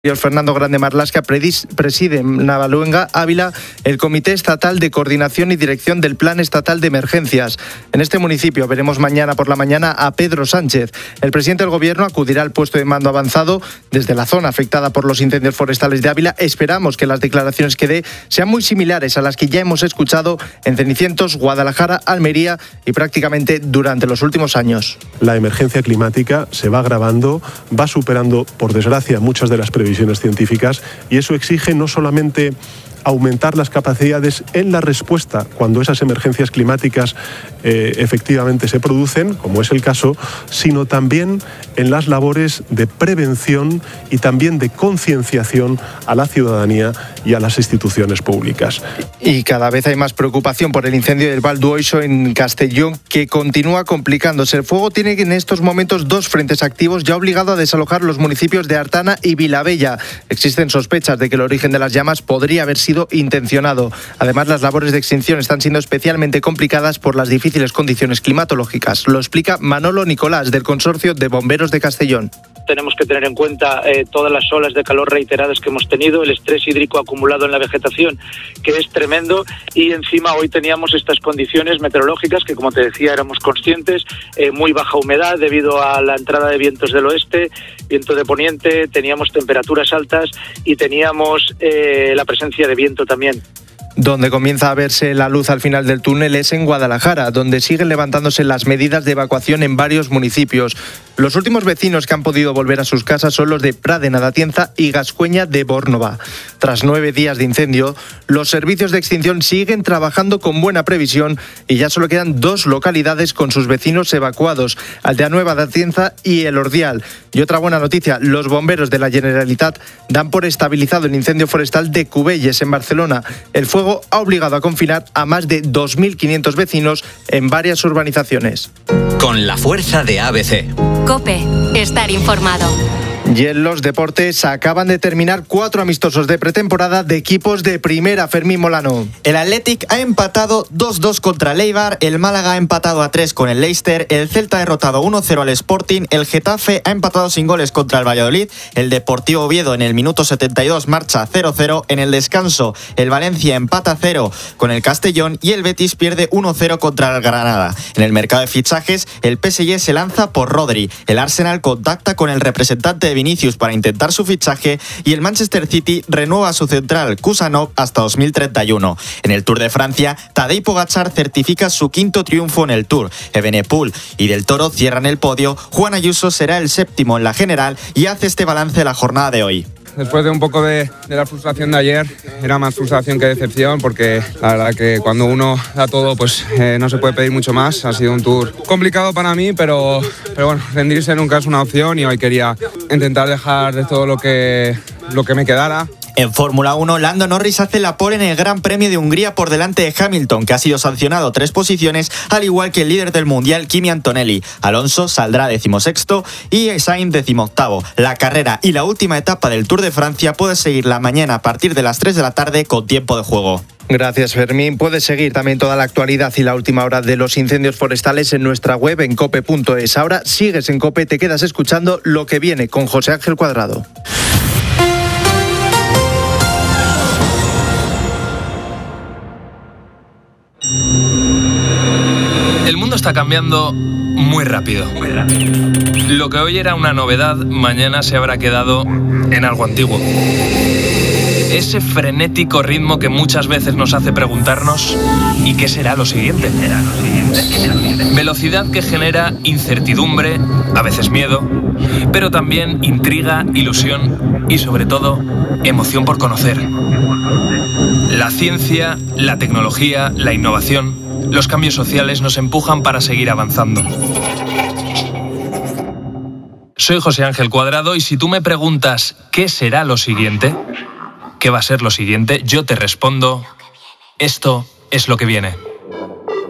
Fernando Grande Marlaska preside en Navaluenga, Ávila, el Comité Estatal de Coordinación y Dirección del Plan Estatal de Emergencias. En este municipio veremos mañana por la mañana a Pedro Sánchez. El presidente del Gobierno acudirá al puesto de mando avanzado desde la zona afectada por los incendios forestales de Ávila. Esperamos que las declaraciones que dé sean muy similares a las que ya hemos escuchado en Cenicientos, Guadalajara, Almería y prácticamente durante los últimos años. La emergencia climática se va agravando, va superando, por desgracia, muchas de las previsiones científicas, y eso exige no solamente aumentar las capacidades en la respuesta cuando esas emergencias climáticas efectivamente se producen, como es el caso, sino también en las labores de prevención y también de concienciación a la ciudadanía y a las instituciones públicas. Y cada vez hay más preocupación por el incendio del Val d'Oixo en Castellón, que continúa complicándose. El fuego tiene en estos momentos 2 frentes activos, ya obligado a desalojar los municipios de Artana y Vilabella. Existen sospechas de que el origen de las llamas podría haber sido intencionado. Además, las labores de extinción están siendo especialmente complicadas por las difíciles condiciones climatológicas. Lo explica Manolo Nicolás, del Consorcio de Bomberos de Castellón. Tenemos que tener en cuenta todas las olas de calor reiteradas que hemos tenido, el estrés hídrico acumulado en la vegetación, que es tremendo, y encima hoy teníamos estas condiciones meteorológicas que, como te decía, éramos conscientes, muy baja humedad debido a la entrada de vientos del oeste, viento de poniente, teníamos temperaturas altas y teníamos la presencia de viento también. Donde comienza a verse la luz al final del túnel es en Guadalajara, donde siguen levantándose las medidas de evacuación en varios municipios. Los últimos vecinos que han podido volver a sus casas son los de Pradena de Atienza y Gascueña de Bórnova. Tras 9 días de incendio, los servicios de extinción siguen trabajando con buena previsión y ya solo quedan 2 localidades con sus vecinos evacuados, Aldeanueva de Atienza y El Ordial. Y otra buena noticia, los bomberos de la Generalitat dan por estabilizado el incendio forestal de Cubelles, en Barcelona. El fuego ha obligado a confinar a más de 2.500 vecinos en varias urbanizaciones. Con la fuerza de ABC. COPE. Estar informado. Y en los deportes acaban de terminar 4 amistosos de pretemporada de equipos de primera. Fermín Molano. El Athletic ha empatado 2-2 contra el Eibar, el Málaga ha empatado a 3 con el Leicester, el Celta ha derrotado 1-0 al Sporting, el Getafe ha empatado sin goles contra el Valladolid, el Deportivo Oviedo en el minuto 72 marcha 0-0, en el descanso el Valencia empata 0 con el Castellón y el Betis pierde 1-0 contra el Granada. En el mercado de fichajes, el PSG se lanza por Rodri, el Arsenal contacta con el representante de Vinicius para intentar su fichaje y el Manchester City renueva a su central Kusanov hasta 2031. En el Tour de Francia, Tadej Pogačar certifica su 5º triunfo en el Tour. Evenepoel y Del Toro cierran el podio, Juan Ayuso será el 7º en la general y hace este balance de la jornada de hoy. Después de un poco de la frustración de ayer, era más frustración que decepción, porque la verdad que cuando uno da todo, pues no se puede pedir mucho más. Ha sido un tour complicado para mí, pero bueno, rendirse nunca es una opción y hoy quería intentar dejar de todo lo que me quedara. En Fórmula 1, Lando Norris hace la pole en el Gran Premio de Hungría por delante de Hamilton, que ha sido sancionado 3 posiciones, al igual que el líder del Mundial, Kimi Antonelli. Alonso saldrá 16º y Sainz 18º. La carrera y la última etapa del Tour de Francia puede seguirla mañana a partir de las 3 de la tarde con tiempo de juego. Gracias, Fermín. Puedes seguir también toda la actualidad y la última hora de los incendios forestales en nuestra web en cope.es. Ahora sigues en Cope, te quedas escuchando lo que viene con José Ángel Cuadrado. El mundo está cambiando muy rápido. Lo que hoy era una novedad, mañana se habrá quedado en algo antiguo. Ese frenético ritmo que muchas veces nos hace preguntarnos ¿y qué será lo siguiente? Velocidad que genera incertidumbre, a veces miedo, pero también intriga, ilusión y sobre todo emoción por conocer. La ciencia, la tecnología, la innovación, los cambios sociales nos empujan para seguir avanzando. Soy José Ángel Cuadrado y si tú me preguntas ¿qué será lo siguiente? ¿Qué va a ser lo siguiente? Yo te respondo, esto es lo que viene.